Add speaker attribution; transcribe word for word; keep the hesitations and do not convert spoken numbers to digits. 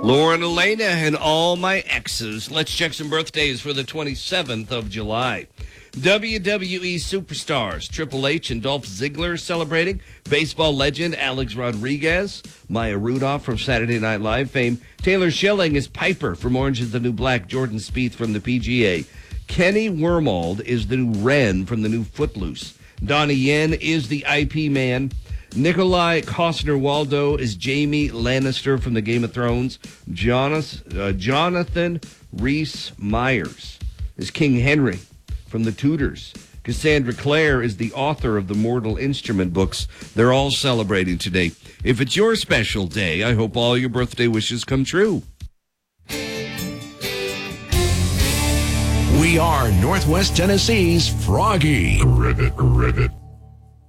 Speaker 1: Lauren Elena and all my exes. Let's check some birthdays for the twenty-seventh of July. W W E superstars Triple H and Dolph Ziggler celebrating. Baseball legend Alex Rodriguez. Maya Rudolph from Saturday Night Live fame. Taylor Schilling is Piper from Orange is the New Black. Jordan Spieth from the P G A. Kenny Wormald is the new Ren from the new Footloose. Donnie Yen is the I P man. Nikolai Costner-Waldo is Jaime Lannister from the Game of Thrones. Jonathan, uh, Jonathan Rhys Myers is King Henry from the Tudors. Cassandra Clare is the author of the Mortal Instrument books. They're all celebrating today. If it's your special day, I hope all your birthday wishes come true.
Speaker 2: We are Northwest Tennessee's Froggy.
Speaker 3: Ribbit, ribbit.